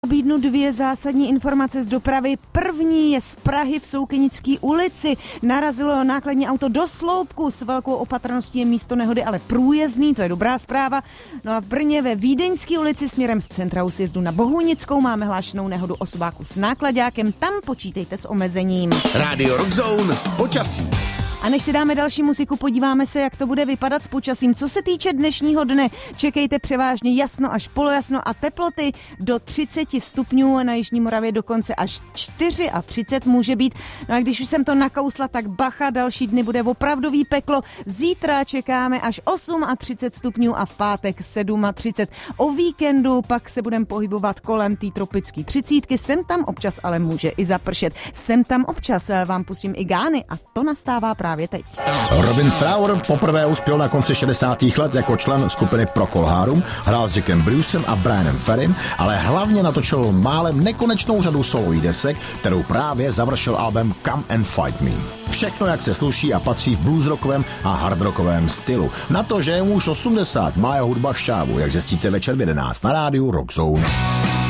Nabídnu dvě zásadní informace z dopravy. První je z Prahy v Soukenické ulici. Narazilo nákladní auto do sloupku. S velkou opatrností je místo nehody ale průjezdný, to je dobrá zpráva. No a v Brně ve Vídeňské ulici směrem z centra u sjezdu na Bohunickou máme hlášenou nehodu osobáku s náklaďákem. Tam počítejte s omezením. Rádio Rockzone, počasí. A než si dáme další muziku, podíváme se, jak to bude vypadat s počasím. Co se týče dnešního dne, čekejte převážně jasno až polojasno a teploty do 30 stupňů, na Jižní Moravě dokonce až 34 může být. No a když už jsem to nakousla, tak bacha, další dny bude opravdový peklo. Zítra čekáme až 38 stupňů a v pátek 37. O víkendu pak se budeme pohybovat kolem té tropické 30. Sem tam občas ale může i zapršet. Sem tam občas vám pustím i gány a to nastává právě teď. Robin Fowler poprvé uspěl na konci 60. let jako člen skupiny Procol Harum, hrál s Jackem Brucem a Brianem Ferrym, ale hlavně natočil málem nekonečnou řadu solových desek, kterou právě završil album Come and Fight Me. Všechno, jak se sluší a patří v bluesrockovém a hardrockovém stylu. Na to, že je mu už 80, má jeho hudba šťávu, jak zjistíte večer v 11 na rádiu Rockzone.